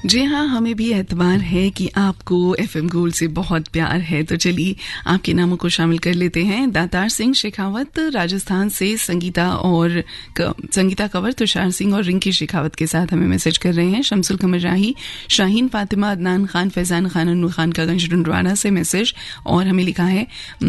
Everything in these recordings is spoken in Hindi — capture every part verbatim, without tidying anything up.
जी हाँ, हमें भी एतबार है कि आपको एफएम गोल्ड से बहुत प्यार है, तो चलिए आपके नामों को शामिल कर लेते हैं। दातार सिंह शेखावत राजस्थान से, संगीता और क, संगीता कंवर, तुषार सिंह और रिंकी शेखावत के साथ हमें मैसेज कर रहे हैं। शमसुल कमर राही, शाहीन फातिमा, अदनान खान, फैजान खान, अनू खान का गंज डुंडवाना से मैसेज, और हमें लिखा है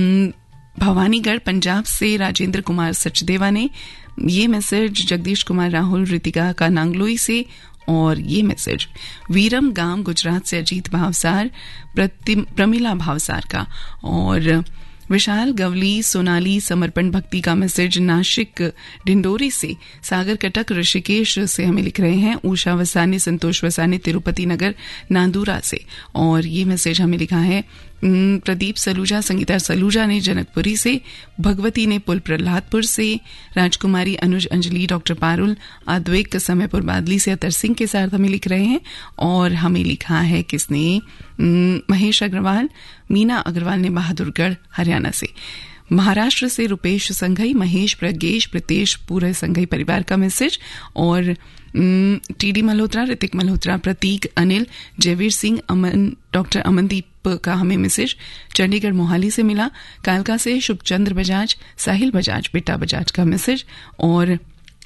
भवानीगढ़ पंजाब से राजेंद्र कुमार सचदेवा ने। ये मैसेज जगदीश कुमार राहुल रितिका का नांगलोई से, और ये मैसेज वीरम गांव गुजरात से अजीत भावसार, प्रमिला भावसार का, और विशाल गवली सोनाली समर्पण भक्ति का मैसेज नासिक डिंडोरी से, सागर कटक ऋषिकेश से हमें लिख रहे हैं उषा वसानी, संतोष वसानी तिरुपति नगर नांदूरा से, और ये मैसेज हमें लिखा है प्रदीप सलूजा, संगीता सलूजा ने जनकपुरी से, भगवती ने पुल प्रहलादपुर से, राजकुमारी अनुज अंजलि डॉक्टर पारुल अद्वैक समयपुर बादली से अतर सिंह के साथ हमें लिख रहे हैं। और हमें लिखा है किसने, महेश अग्रवाल, मीना अग्रवाल ने बहादुरगढ़ हरियाणा से। महाराष्ट्र से रुपेश संघई, महेश, प्रज्ञेश, प्रीतेश, पूरे संघई परिवार का मैसेज, और टीडी मल्होत्रा, ऋतिक मल्होत्रा, प्रतीक, अनिल, जयवीर सिंह, अमन, डॉक्टर अमनदीप का हमें मैसेज चंडीगढ़ मोहाली से मिला। कालका से शुभचंद्र बजाज, साहिल बजाज, बेटा बजाज का मैसेज, और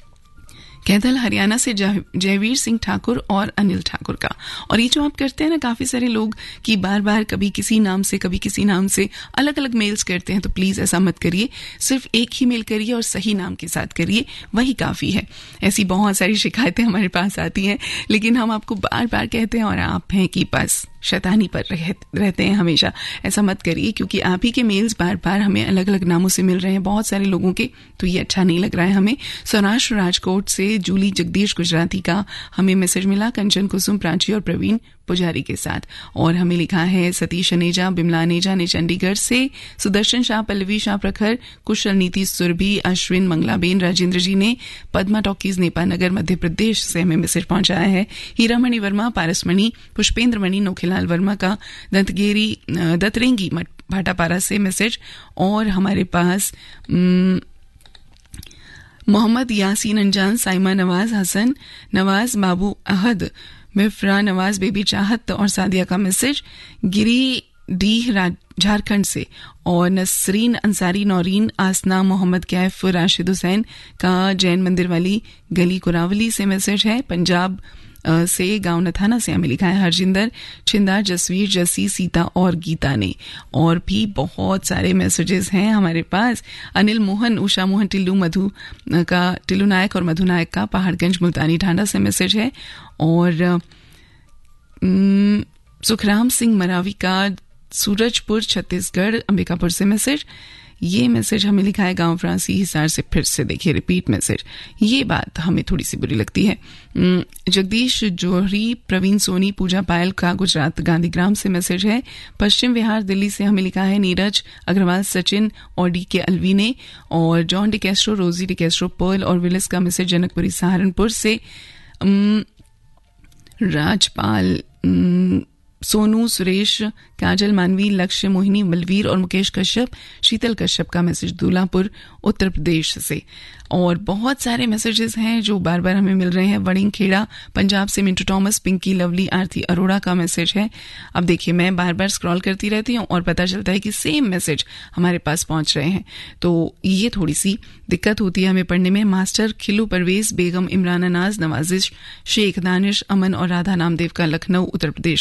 कैथल हरियाणा से जयवीर सिंह ठाकुर और अनिल ठाकुर का। और ये जो आप करते हैं ना, काफी सारे लोग कि बार बार कभी किसी नाम से कभी किसी नाम से अलग अलग मेल्स करते हैं, तो प्लीज ऐसा मत करिए, सिर्फ एक ही मेल करिए और सही नाम के साथ करिए, वही काफी है। ऐसी बहुत सारी शिकायतें हमारे पास आती हैं, लेकिन हम आपको बार बार कहते हैं और आप हैं कि बस शैतानी पर रह, रहते हैं हमेशा। ऐसा मत करिए, क्योंकि आप ही के मेल्स बार बार हमें अलग अलग नामों से मिल रहे हैं, बहुत सारे लोगों के, तो ये अच्छा नहीं लग रहा है हमें। सौराष्ट्र राजकोट से जूली जगदीश गुजराती का हमें मैसेज मिला, कंचन कुसुम प्राची और प्रवीण पुजारी के साथ। और हमें लिखा है सतीश अनेजा, बिमला अनेजा ने चंडीगढ़ से, सुदर्शन शाह, पल्लवी शाह प्रखर, कुशल नीति सुरभि, अश्विन, मंगलाबेन, राजेंद्र जी ने पद्मा टॉकीज नेपानगर मध्य प्रदेश से हमें मैसेज पहुंचाया है। हीरामणि वर्मा, पारसमणि, पुष्पेंद्र मणि, नोखीलाल वर्मा का दंतगेरी दतरेंगी भाटापारा से मैसेज। और हमारे पास मोहम्मद यासीन अंजान, साइमा नवाज, हसन नवाज, बाबू अहद, मिफ्रा नवाज, बेबी चाहत और सादिया का मैसेज गिरिडीह झारखंड से। और नसरीन अंसारी, नौरीन, आसना, मोहम्मद कैफ, राशिद हुसैन का जैन मंदिर वाली गली कुरावली से मैसेज है। पंजाब से गांव नथाना से हमें लिखा है हरजिंदर, छिंदा, जसवीर, जसी, सीता और गीता ने। और भी बहुत सारे मैसेजेस हैं हमारे पास। अनिल मोहन, उषा मोहन, टिल्लू मधु का, टिल्लू नायक और मधु नायक का पहाड़गंज मुल्तानी ढांडा से मैसेज है। और सुखराम सिंह मरावी का सूरजपुर छत्तीसगढ़ अंबिकापुर से मैसेज। ये मैसेज हमें लिखा है गांव फ्रांसी हिसार से, फिर से देखिए रिपीट मैसेज, ये बात हमें थोड़ी सी बुरी लगती है। जगदीश जोहरी, प्रवीण सोनी, पूजा पायल का गुजरात गांधीग्राम से मैसेज है। पश्चिम विहार दिल्ली से हमें लिखा है नीरज अग्रवाल, सचिन और डी के अलवी ने। और जॉन डिकेस्ट्रो, रोजी डिकेस्ट्रो, पर्ल और विलिस का मैसेज जनकपुरी सहारनपुर से। राजपाल, सोनू, सुरेश, काजल मानवी, लक्ष्य, मोहिनी, बलवीर और मुकेश कश्यप, शीतल कश्यप का मैसेज दूलापुर उत्तर प्रदेश से। और बहुत सारे मैसेजेस हैं जो बार बार हमें मिल रहे हैं। वड़िंग खेड़ा पंजाब से मिंटू थॉमस, पिंकी, लवली, आरती अरोड़ा का मैसेज है। अब देखिए, मैं बार बार स्क्रॉल करती रहती हूँ और पता चलता है कि सेम मैसेज हमारे पास पहुंच रहे हैं, तो ये थोड़ी सी दिक्कत होती है हमें पढ़ने में। मास्टर खिलू परवेज, बेगम इमरान अनाज, नवाजिश शेख, दानिश, अमन और राधा नामदेव का लखनऊ उत्तर प्रदेश